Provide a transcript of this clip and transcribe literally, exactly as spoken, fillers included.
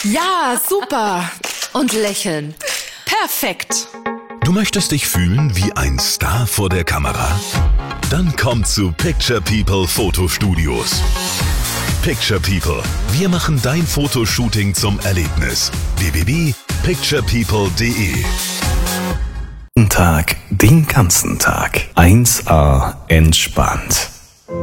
Ja, super. Und lächeln. Perfekt. Du möchtest dich fühlen wie ein Star vor der Kamera? Dann komm zu Picture People Fotostudios. Picture People. Wir machen dein Fotoshooting zum Erlebnis. w w w punkt picture people punkt d e Tag, den ganzen Tag. eins A entspannt.